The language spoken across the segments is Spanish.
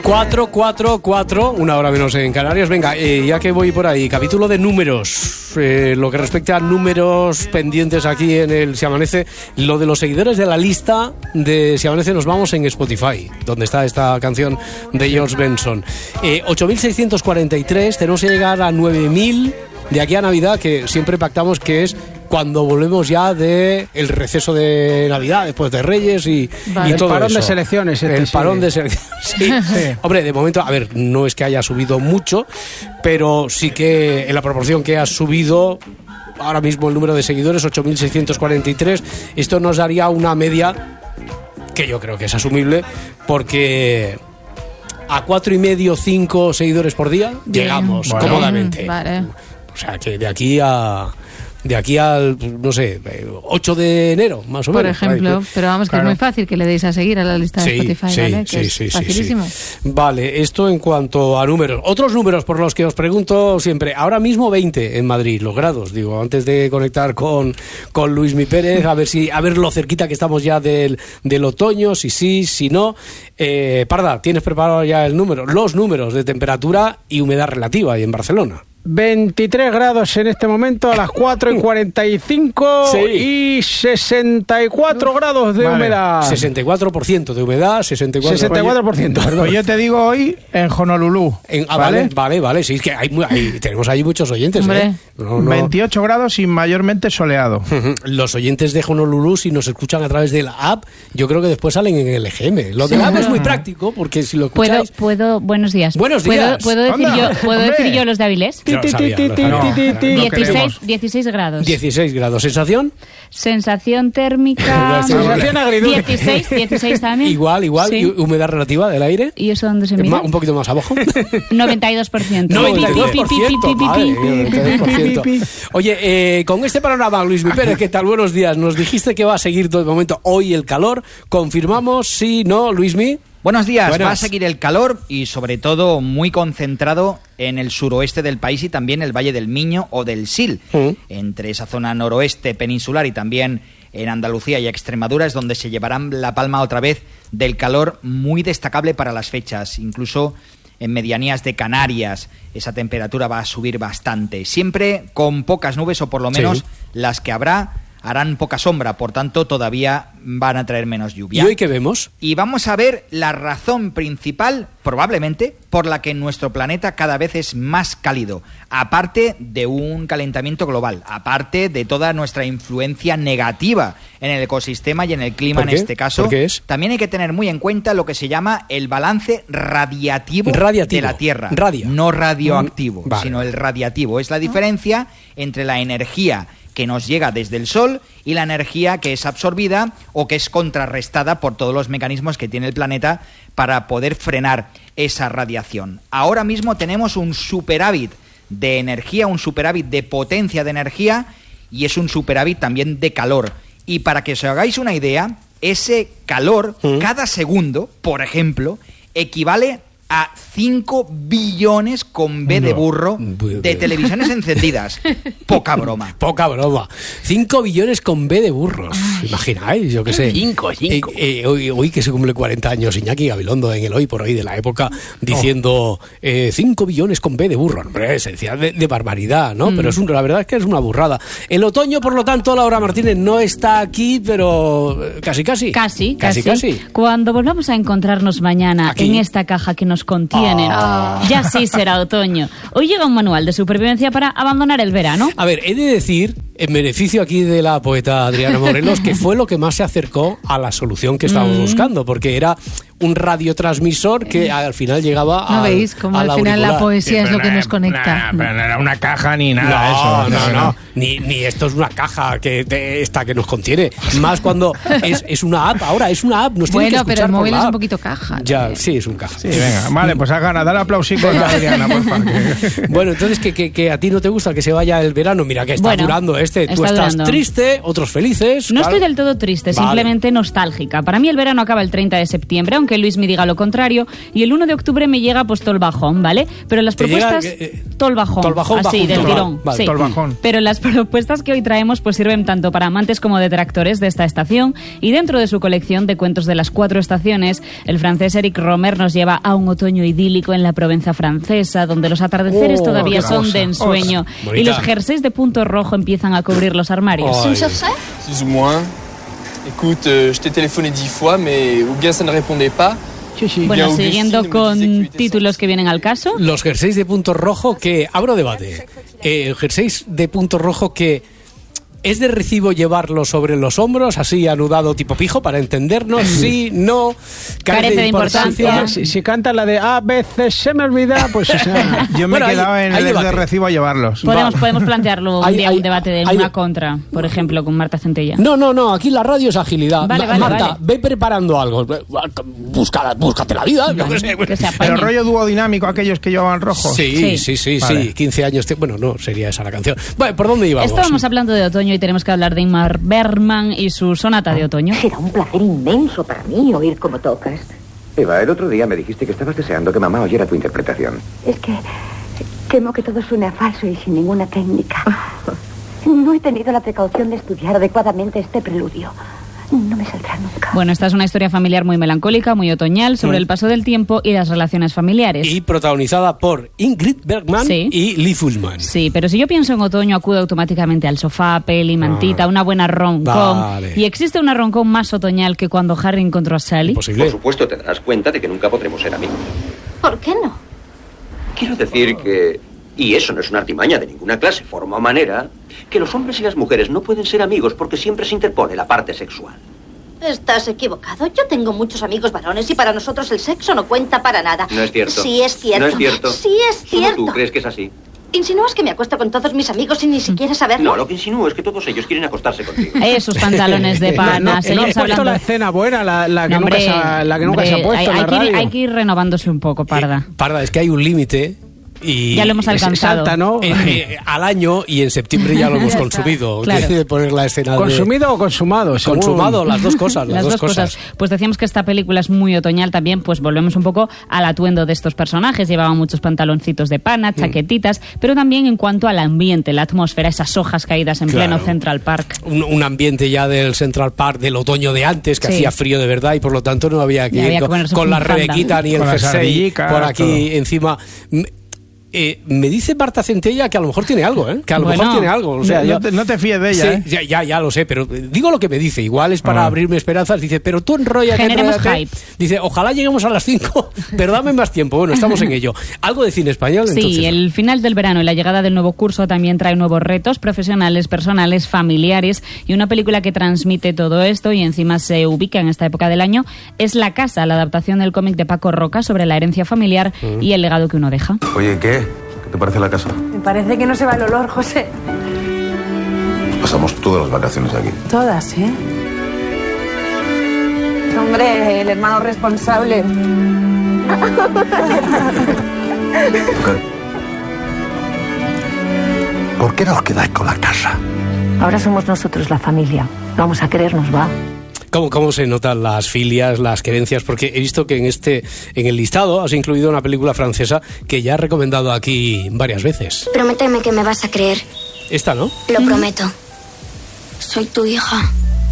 4, una hora menos en Canarias. Venga, ya que voy por ahí, capítulo de números. Lo que respecta a números pendientes aquí en el Si Amanece, lo de los seguidores de la lista de Si Amanece, nos vamos en Spotify, donde está esta canción de George Benson. 8.643, tenemos que llegar a 9.000 de aquí a Navidad, que siempre pactamos que es cuando volvemos ya de el receso de Navidad, después de Reyes y todo el parón eso. De selecciones. El parón de selecciones. Sí. Hombre, de momento, a ver, no es que haya subido mucho, pero sí que en la proporción que ha subido ahora mismo el número de seguidores, 8.643, esto nos daría una media que yo creo que es asumible, porque a 4,5, 5 seguidores por día llegamos cómodamente. Vale. O sea, que de aquí al, no sé, 8 de enero, más o menos. Por ejemplo, pero vamos, que es muy fácil que le deis a seguir a la lista de Spotify, ¿vale? Que es facilísimo. Vale, esto en cuanto a números. Otros números por los que os pregunto siempre. Ahora mismo 20 en Madrid, los grados, digo, antes de conectar con Luismi Pérez, a ver lo cerquita que estamos ya del otoño, si sí, si no. Parda, ¿tienes preparado ya los números de temperatura y humedad relativa ahí en Barcelona? 23 grados en este momento a las 4:45 y 64 grados de humedad. 64% de humedad, 64%. Perdón. Pues yo te digo hoy en Honolulu. Vale, sí, es que tenemos ahí muchos oyentes. No. 28 grados y mayormente soleado. Los oyentes de Honolulu, si nos escuchan a través de la app, yo creo que después salen en el EGM. Lo de la app es muy práctico, porque si lo escucháis... Buenos días. Buenos días. ¿Puedo decir yo los de Avilés? 16 grados. 16 grados. ¿Sensación? Sensación térmica. Sensación agridulce. 16 también. Igual. Sí. ¿Y humedad relativa del aire? ¿Y eso dónde se mide? Un poquito más abajo. 92%. 92%. Oye, con este panorama, Luis Pérez, ¿qué tal? Buenos días. Nos dijiste que va a seguir de momento hoy el calor. ¿Confirmamos? Sí, no, Luismi. Buenos días, va a seguir el calor y sobre todo muy concentrado en el suroeste del país y también el Valle del Miño o del Sil. Entre esa zona noroeste peninsular y también en Andalucía y Extremadura es donde se llevarán la palma otra vez del calor muy destacable para las fechas. Incluso en medianías de Canarias esa temperatura va a subir bastante. Siempre con pocas nubes o por lo menos las que habrá harán poca sombra, por tanto todavía van a traer menos lluvia. ¿Y hoy qué vemos? Y vamos a ver la razón principal, probablemente, por la que nuestro planeta cada vez es más cálido, aparte de un calentamiento global, aparte de toda nuestra influencia negativa en el ecosistema y en el clima en este caso. También hay que tener muy en cuenta lo que se llama el balance radiativo. De la Tierra. No radioactivo, sino el radiativo. Es la diferencia entre la energía que nos llega desde el Sol y la energía que es absorbida o que es contrarrestada por todos los mecanismos que tiene el planeta para poder frenar esa radiación. Ahora mismo tenemos un superávit de energía, un superávit de potencia de energía y es un superávit también de calor. Y para que os hagáis una idea, ese calor cada segundo, por ejemplo, equivale a 5 billones con B de burro de televisiones encendidas. Poca broma. 5 billones con B de burros. ¿Imagináis? Yo qué sé. 5. Hoy que se cumple 40 años, Iñaki Gabilondo en el Hoy por Hoy de la época diciendo 5 billones con B de burro. Hombre, esencial de barbaridad, ¿no? Pero la verdad es que es una burrada. El otoño, por lo tanto, Laura Martínez no está aquí, pero casi. Casi. Cuando volvamos a encontrarnos mañana aquí, en esta caja que nos contienen, ya sí será otoño. Hoy llega un manual de supervivencia para abandonar el verano. A ver, he de decir, en beneficio aquí de la poeta Adriana Morelos, que fue lo que más se acercó a la solución que estábamos buscando, porque era un radiotransmisor que al final llegaba ¿No veis cómo al final auricular? La poesía es lo que nos conecta? Pero no era una caja ni nada de eso. No. Ni esto es una caja que nos contiene. Más cuando es una app. Ahora es una app. Nos tiene que escuchar pero el móvil es un poquito caja. Ya, sí, es un caja. Sí, venga. Vale, pues hagan, dale aplausicos a Adriana, por favor. Bueno, entonces que a ti no te gusta que se vaya el verano. Mira que está durando Tú estás triste, otros felices. No estoy del todo triste, simplemente nostálgica. Para mí el verano acaba el 30 de septiembre, aunque que Luis me diga lo contrario. Y el 1 de octubre me llega pues todo el bajón, ¿vale? Pero las propuestas... todo el bajón. Así, del tirón. Vale, sí. todo el bajón. Pero las propuestas que hoy traemos pues sirven tanto para amantes como detractores de esta estación. Y dentro de su colección de cuentos de las 4 estaciones, el francés Eric Romer nos lleva a un otoño idílico en la Provenza francesa, donde los atardeceres todavía son de ensueño y los jerseys de punto rojo empiezan a cubrir los armarios. Plus ou moins. Écoute, je t'ai téléphoné 10 fois, mais ou bien ça ne répondait pas. Bueno, siguiendo con títulos que vienen al caso. Los jerseys de punto rojo que... Abro debate. Jerseys de punto rojo que... ¿Es de recibo llevarlo sobre los hombros, así anudado tipo pijo, para entendernos? Sí, no, carece de importancia. Si canta la de A veces se me olvida, pues... O sea, yo me he quedado en el de recibo a llevarlos. Podemos plantearlo un día, un debate de una contra, por ejemplo, con Marta Centella. No, aquí la radio es agilidad. Marta, vale. ve preparando algo. Búscate la vida. Vale, que se pero rollo dúo dinámico, aquellos que llevaban rojo. Sí. Vale. 15 años. Bueno, no, sería esa la canción. Bueno, ¿por dónde íbamos? Estábamos hablando de otoño y tenemos que hablar de Ingmar Bergman y su sonata de otoño. Será un placer inmenso para mí oír cómo tocas. Eva, el otro día me dijiste que estabas deseando que mamá oyera tu interpretación. Es que temo que todo suene a falso y sin ninguna técnica. No he tenido la precaución de estudiar adecuadamente este preludio. No me saldrá nunca. Bueno, esta es una historia familiar muy melancólica, muy otoñal, sobre el paso del tiempo y las relaciones familiares. Y protagonizada por Ingrid Bergman y Lee Fullman. Sí, pero si yo pienso en otoño, acudo automáticamente al sofá, peli, mantita, una buena rom-com. Vale. Y existe una rom-com más otoñal que cuando Harry encontró a Sally. Imposible. Por supuesto, te darás cuenta de que nunca podremos ser amigos. ¿Por qué no? Quiero decir que... Y eso no es una artimaña de ninguna clase, forma o manera, que los hombres y las mujeres no pueden ser amigos porque siempre se interpone la parte sexual. Estás equivocado. Yo tengo muchos amigos varones y para nosotros el sexo no cuenta para nada. No es cierto. Sí es cierto. No es cierto. Sí es cierto. ¿Solo tú crees que es así? ¿Insinúas que me acuesto con todos mis amigos sin ni siquiera saberlo? No, lo que insinúo es que todos ellos quieren acostarse contigo. Esos pantalones de pana. No has Seguimos puesto hablando... la escena buena, la que nunca se ha puesto en la radio. Hay que ir renovándose un poco, Parda. Parda, es que hay un límite. Y ya lo hemos alcanzado. Salta, ¿no? Al año y en septiembre ya lo hemos consumido. Claro. De poner la escena ¿Consumido o consumado? Según... Consumado, las dos cosas. Las dos cosas. Pues decíamos que esta película es muy otoñal también, pues volvemos un poco al atuendo de estos personajes. Llevaban muchos pantaloncitos de pana, chaquetitas, pero también en cuanto al ambiente, la atmósfera, esas hojas caídas en pleno Central Park. Un ambiente ya del Central Park del otoño de antes, que hacía frío de verdad y por lo tanto no había que ir con la rebequita ni el jersey por aquí todo encima. Me dice Marta Centella que a lo mejor tiene algo, que a lo mejor tiene algo. O sea, no te fíes de ella, sí, ya lo sé, pero digo lo que me dice. Igual es para abrirme esperanzas. Dice, pero tú enróllate. Generemos hype. Dice, ojalá lleguemos a las 5, pero dame más tiempo. Bueno, estamos en ello. ¿Algo de cine español? Sí, entonces? El final del verano y la llegada del nuevo curso también trae nuevos retos profesionales, personales, familiares, y una película que transmite todo esto y encima se ubica en esta época del año es La Casa, la adaptación del cómic de Paco Roca sobre la herencia familiar y el legado que uno deja. Oye, ¿qué te parece la casa? Me parece que no se va el olor, José. Pasamos todas las vacaciones aquí. Todas, ¿eh? Hombre, el hermano responsable. ¿Por qué no os quedáis con la casa? Ahora somos nosotros la familia. Vamos a querernos, ¿va? ¿Cómo se notan las filias, las querencias? Porque he visto que en el listado has incluido una película francesa que ya he recomendado aquí varias veces. Prométeme que me vas a creer. Esta, ¿no? Lo prometo. Soy tu hija.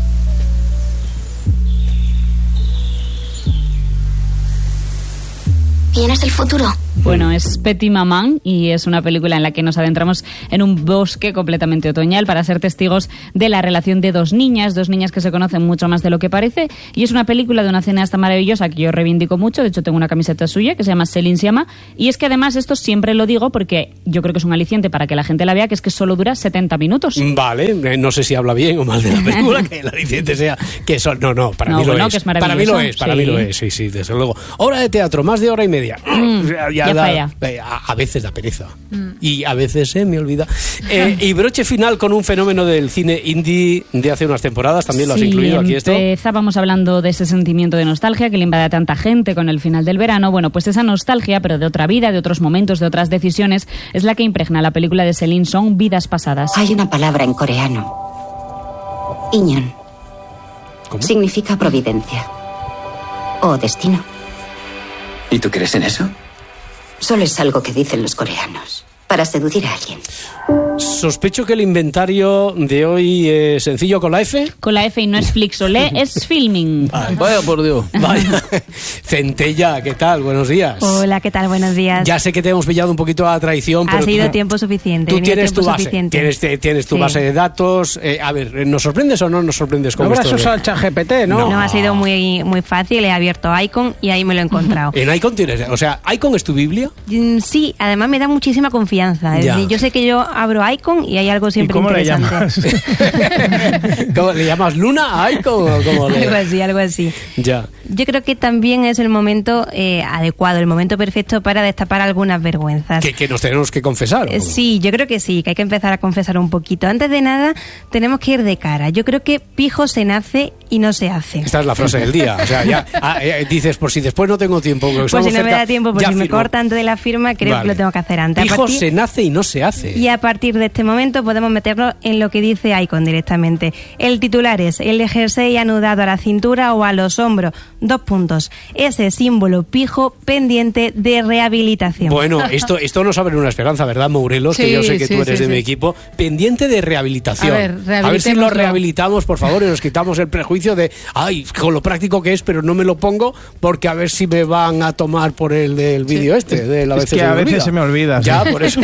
¿Vienes del futuro? Bueno, es Petit Maman y es una película en la que nos adentramos en un bosque completamente otoñal para ser testigos de la relación de dos niñas que se conocen mucho más de lo que parece, y es una película de una cineasta maravillosa que yo reivindico mucho. De hecho tengo una camiseta suya que se llama Céline Sciamma, y es que además esto siempre lo digo porque yo creo que es un aliciente para que la gente la vea, que es que solo dura 70 minutos. Vale, no sé si habla bien o mal de la película, que el aliciente sea que eso, para mí lo es. Que es para mí lo es, sí, desde luego. Obra de teatro, más de hora y media. Ya falla. A veces da pereza. Y a veces se me olvida. Y broche final con un fenómeno del cine indie de hace unas temporadas. También lo has incluido aquí esto. Empezábamos hablando de ese sentimiento de nostalgia que le invade a tanta gente con el final del verano. Bueno, pues esa nostalgia, pero de otra vida, de otros momentos, de otras decisiones, es la que impregna la película de Celine Song, Vidas Pasadas. Hay una palabra en coreano. Inyeon. ¿Cómo? Significa providencia. O destino. ¿Y tú crees en eso? Solo es algo que dicen los coreanos para seducir a alguien. Sospecho que el inventario de hoy es sencillo con la F. Con la F y no es Flixolé, es Filming. Vaya por Dios. Vaya. Centella, ¿qué tal? Buenos días. Hola, ¿qué tal? Buenos días. Ya sé que te hemos pillado un poquito a traición, pero ha sido tiempo suficiente. Tú tienes tu base. Suficiente. Tienes tu base de datos. A ver, ¿nos sorprendes o no nos sorprendes con esto? No habrás usado el ChatGPT, ¿no? No, ha sido muy fácil. He abierto Icon y ahí me lo he encontrado. En Icon tienes, o sea, ¿Icon es tu Biblia? Sí, además me da muchísima confianza. Es decir, yo sé que yo abro Icon y hay algo siempre interesante. ¿Cómo le llamas? ¿Luna a Icon? ¿O cómo algo así. Ya. Yo creo que también es el momento adecuado, el momento perfecto para destapar algunas vergüenzas. ¿Que nos tenemos que confesar? Sí, yo creo que sí, que hay que empezar a confesar un poquito. Antes de nada, tenemos que ir de cara. Yo creo que pijo se nace y no se hace. Esta es la frase del día. O sea, ya dices, por si después no tengo tiempo. Pues si no me da tiempo, pues si me corta antes de la firma, creo que lo tengo que hacer antes. Pijo se nace y no se hace. Y a partir de este momento podemos meterlo en lo que dice Icon directamente. El titular es: el jersey anudado a la cintura o a los hombros. 2 puntos. Ese símbolo pijo pendiente de rehabilitación. Bueno, esto nos abre una esperanza, ¿verdad, Mourelos? Sí, que yo sé que tú eres de mi sí. equipo. Pendiente de rehabilitación. A ver si lo rehabilitamos, por favor, y nos quitamos el prejuicio de, ay, con lo práctico que es, pero no me lo pongo porque a ver si me van a tomar por el del vídeo de la es que a veces se me olvida. Ya, por eso.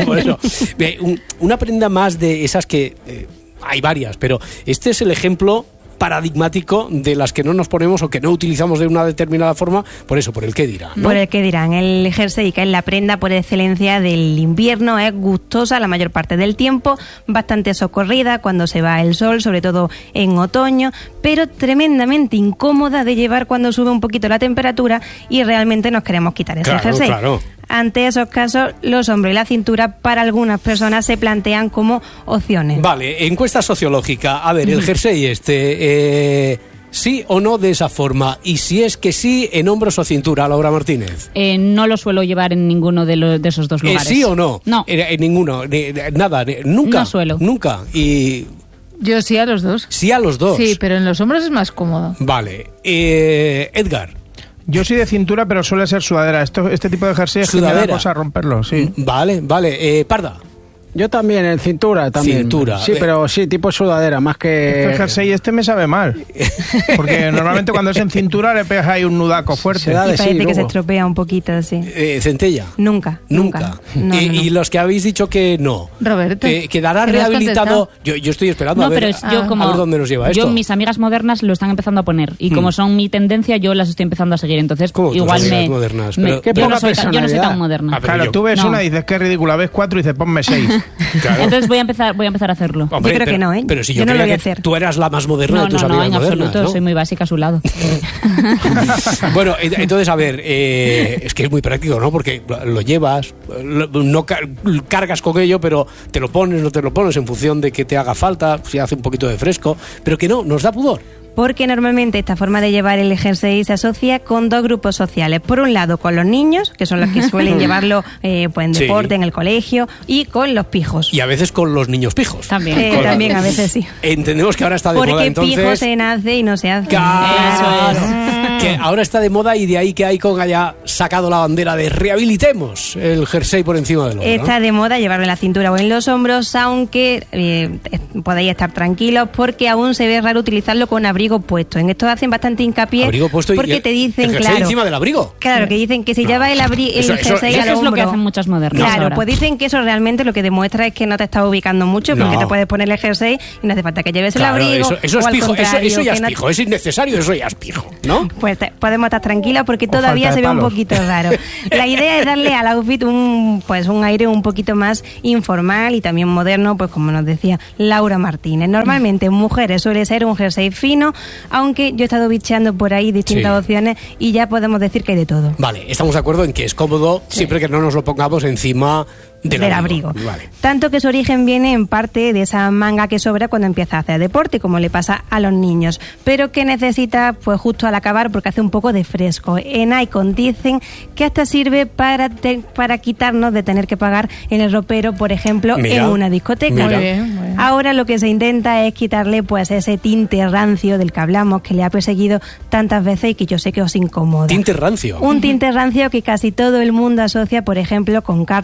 Una prenda más de esas que hay varias, pero este es el ejemplo paradigmático de las que no nos ponemos o que no utilizamos de una determinada forma, por el qué dirán, ¿no? Por el qué dirán. El jersey, que es la prenda por excelencia del invierno, es gustosa la mayor parte del tiempo, bastante socorrida cuando se va el sol, sobre todo en otoño, pero tremendamente incómoda de llevar cuando sube un poquito la temperatura y realmente nos queremos quitar ese jersey. Claro. Ante esos casos, los hombros y la cintura para algunas personas se plantean como opciones. Vale, encuesta sociológica. A ver, el jersey ¿sí o no de esa forma? Y si es que sí, en hombros o cintura, Laura Martínez. No lo suelo llevar en ninguno de esos dos lugares. ¿Sí o no? No. En ninguno. Nada, nunca. No suelo. Nunca. Y... Yo sí a los dos. Sí a los dos. Sí, pero en los hombros es más cómodo. Vale. Edgar. Yo soy de cintura, pero suele ser sudadera. Este tipo de jersey es que me da cosa romperlo, sí. Vale. Parda. Yo también, en cintura también. Cintura. Sí, pero sí, tipo sudadera, más que... El jersey me sabe mal. Porque normalmente cuando es en cintura le pegas ahí un nudaco fuerte. Y parece que se estropea un poquito, sí. Centella. Nunca. No. Y los que habéis dicho que no. Roberto. ¿Quedará rehabilitado? Yo estoy esperando a ver dónde nos lleva esto. Mis amigas modernas lo están empezando a poner. Y como son mi tendencia, yo las estoy empezando a seguir. Entonces, igual modernas? Yo no soy tan moderna. Claro, tú ves una y dices que es ridícula, ves 4 y dices ponme 6. Claro. Entonces voy a empezar a hacerlo. Hombre, yo creo que no, ¿eh? Pero si yo no lo voy a hacer. Tú eras la más moderna de tus amigas en modernas, absoluto, ¿no? soy muy básica a su lado. Bueno, entonces, a ver, es que es muy práctico, ¿no? Porque lo llevas, no cargas con ello, pero te lo pones, no te lo pones en función de que te haga falta, si hace un poquito de fresco, pero que no, nos da pudor. Porque normalmente esta forma de llevar el jersey se asocia con 2 grupos sociales. Por un lado, con los niños, que son los que suelen llevarlo en deporte, en el colegio, y con los pijos. Y a veces con los niños pijos. También. También a veces sí. Entendemos que ahora está de moda, entonces... Porque pijo se nace y no se hace. Claro. Que ahora está de moda y de ahí que Icon haya sacado la bandera de rehabilitemos el jersey por encima del hombro. Está de moda llevarlo en la cintura o en los hombros, aunque podéis estar tranquilos porque aún se ve raro utilizarlo con abrigo puesto. En esto hacen bastante hincapié porque te dicen, el jersey encima del abrigo. Claro, que dicen que si lleva el jersey al hombro, es lo que hacen muchas modernas. Claro, ahora. Pues dicen que eso realmente lo que demuestra es que no te estás ubicando mucho porque te puedes poner el jersey y no hace falta que lleves el abrigo. Eso es pijo, eso ya es no... pijo, es innecesario, eso ya es pijo, ¿no? Pues podemos estar tranquilos porque todavía se ve un poquito raro. La idea es darle al outfit un aire un poquito más informal y también moderno, pues como nos decía Laura Martínez. Normalmente en mujeres suele ser un jersey fino, aunque yo he estado bicheando por ahí distintas opciones y ya podemos decir que hay de todo. Vale, estamos de acuerdo en que es cómodo siempre que no nos lo pongamos encima del abrigo. Vale. Tanto que su origen viene en parte de esa manga que sobra cuando empieza a hacer deporte, como le pasa a los niños, pero que necesita pues justo al acabar porque hace un poco de fresco. En Icon dicen que hasta sirve para quitarnos de tener que pagar en el ropero, por ejemplo, en una discoteca. Muy bien. Ahora lo que se intenta es quitarle pues ese tinte rancio del que hablamos, que le ha perseguido tantas veces y que yo sé que os incomoda. ¿Tinte rancio? Un tinte rancio que casi todo el mundo asocia, por ejemplo, con